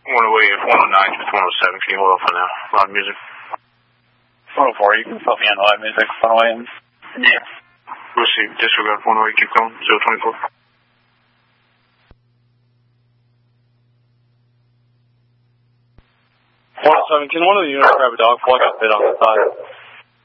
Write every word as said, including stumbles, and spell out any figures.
one oh eight, one oh nine, just one oh seven. Can you hold on for now? Loud music. one oh four, you can put me on live music, one oh eight. Yeah. Receive, disregard one oh eight, keep going, zero twenty-four. one oh seven, can one of the units grab a dog? Well, I got bit on the side.